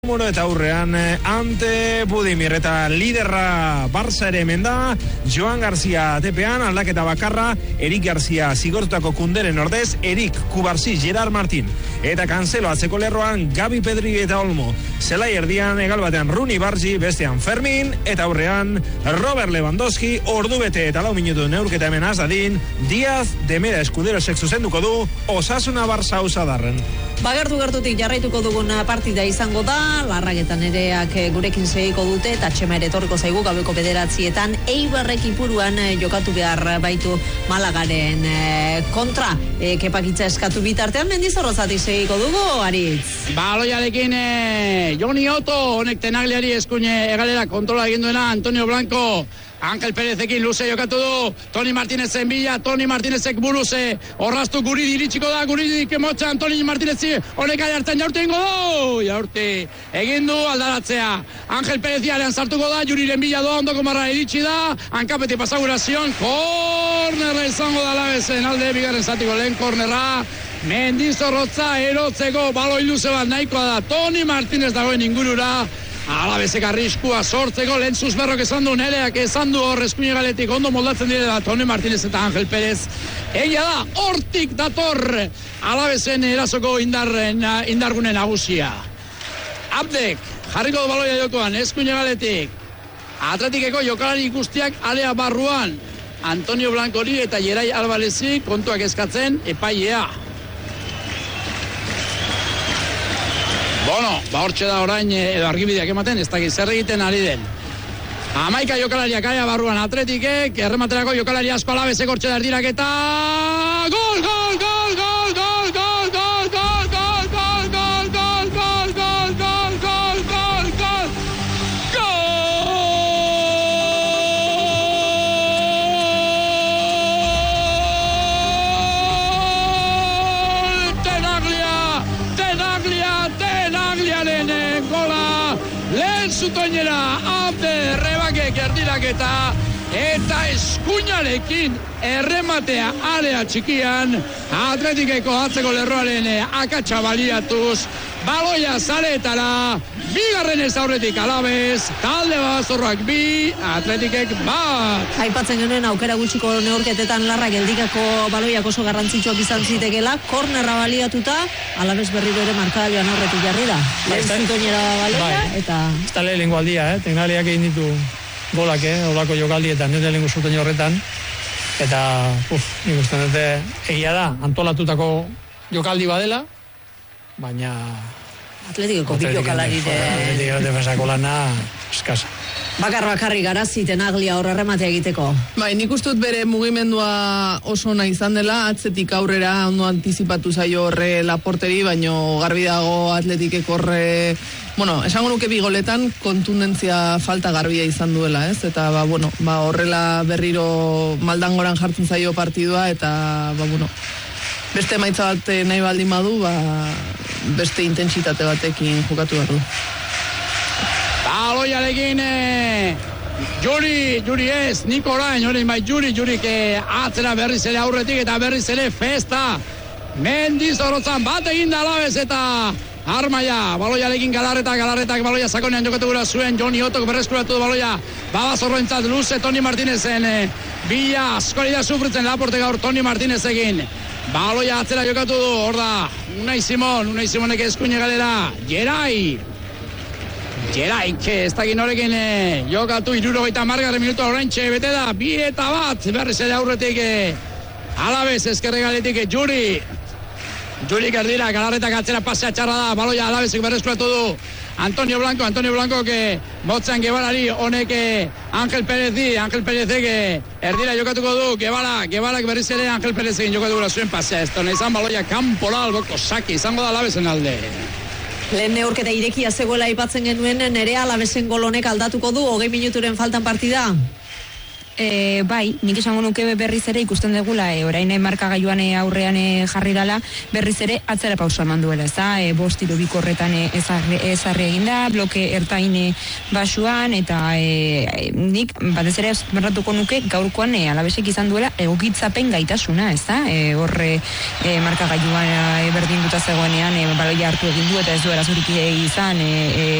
Bueno, eta aurrean Ante Budimir eta liderra Barça ere hemen da. Joan Garcia tepean, aldaketa bakarra Erik Garcia zigortutako Kunderen ordez, Erik Kubarsi, Gerard Martin eta Cancelo atzeko lerroan, Gabi, Pedri eta Olmo. Zelai erdian egal batean Runi Bargi, bestean Fermin eta aurrean Robert Lewandowski. Ordubete eta 4 minutu neurketa hemen azadin. Diaz, Demeda, Escudero zuzenduko du Osasuna Barça usadarren. Gertutik jarraituko dugun partida izango da, Larragetan ereak gurekin segiko dute, eta Txema ere etorriko zaigu gabeko 9:00 Eibarrek Ipuruan jokatu behar baitu Malagaren kontra. Kepakitza eskatu bitartean Mendizorrozatik segiko dugu, Aritz. Baloiarekin Joni Otto, honek Tenagliari eskuine egalera kontrola egin duena Antonio Blanco. Ángel Pérezekin luze jokatu du, Toni Martinezen bila, Toni Martinezek buruze, orraztu Guridi iritsiko da, Guridik emotxan, Toni Martinezi, honek aiartzen jaurte ingo du, jaurte, egin du aldaratzea, Ángel Péreziaren sartuko da, Juriren bila doa, ondoko marra iritsi da, hankapeti pasagurazion, kornerra izango da labezen, alde bigarren zatiko lehen kornerra, Mendizorrotza erotzeko baloi luze bat nahikoa da, Toni Martinez dagoen ingurura, Alabezek arriskua sortzeko lehen zuzberrok esan du, Nereak esan du hor eskuine galetik ondo moldatzen dire da Toni Martinez eta Ángel Pérez. Egia da, hortik dator Alabezen erasoko indargune nagusia. Abdek, jarriko du baloia jokoan, eskuine galetik. Atletikeko jokalari guztiak alea barruan. Antonio Blancori eta Jerai Albalezi kontuak eskatzen epailea. Bueno, hortxe da orain edo argibideak ematen, ez dakit zer egiten ari den. 11 jokalariak aia barruan Atletikek, errematerako jokalari asko Alabezek hortxe da erdirak eta... Gol, gol, gol, gol, gol, gol, gol, gol, gol, gol, gol, gol, gol, gol, gol, gol, gol, gol, Tenagliaren gola, lehen zutoinera Abde Rebakek erdiraketa eta eskuinarekin errematea area txikian, Atletikeko atzeko lerroaren akatsa baliatuz, baloia zaletara, bigarren ez aurretik Alabez, talde bazorroak 2, Atletikek bat. Aipatzen genuen aukera gutxiko neurketetan Larra geldikako baloiak oso garrantzitsuak izan zitekela, kornerra baliatuta, Alabez berriro ere markadailuan aurretik jarri da. Lehen zutoinera baloia eta... Ez da lehenengo aldia, Tenagliak egin ditu golak, olako jokaldietan, nire lehenengo zutoin horretan. Eta, nik uste dute egia da, antolatutako jokaldi badela, baina... Atletikeko bi jokalari de... Atletikeko defensako lana eskasa. Bakarri Garazi Tenaglia hor errematea egiteko. Bai, nik uste dut bere mugimendua oso ona izan dela, atzetik aurrera ondo antizipatu zaio horre Laporteri, baino garbi dago Atletikek horre... Bueno, esango nuke bi goletan kontundentzia falta garbia izan duela, ez? Eta, horrela berriro maldangoran jartzen zaio partidua, eta, beste emaitza bat nahi baldin badu, beste intentsitate batekin jokatu behar du. Baloiarekin Juri ez, Niko orain, orain bai Jurik atzera berriz ere aurretik eta berriz ere festa. Mendizorrotzan bat egin da Alabez eta Armaia, baloiarekin galarretak baloia sakonean jokatu gura zuen, Joni Otok berreskuratu du baloia, Babazorroentzat luze Toni Martinezen, bila askori da sufritzen Laporte gaur Toni Martinezekin. Baloia atzera jokatu du, hor da, Unai Simonek eskuine galera, Jeraik, ez dakin horrekin jokatu 70 minutu oraintxe bete da, 2-1 berriz ere aurretik Alabez ezkerre galetik Juri erdira, galarretak atzera pasea txarra da, baloia Alabezek berreskuratu du Antonio Blanco motzan Gebalari, honek Ángel Pérezek erdira jokatuko du, Gebalak berriz ere Ángel Pérezekin jokatu gura zuen pasea, ez da izan baloia kanpora alboko saki, izango da Alabezen alde. Lehen neurketa irekia zegoela aipatzen genuen, Nerea Alabezen gol honek aldatuko du 20 minuturen faltan partida? Bai, nik esango nuke berriz ere ikusten degula, orain markagailuan aurrean jarri dala, berriz ere atzera pausa eman duela, ez da, 5 tiro bikorretan ezarri egin da, bloke ertain basuan, eta nik batez ere berratuko nuke gaurkoan Alavesek izan duela egokitzapen gaitasuna, ez da, horre markagailuan berdinduta zegoenean baloia hartu egin du, eta ez du erazurik izan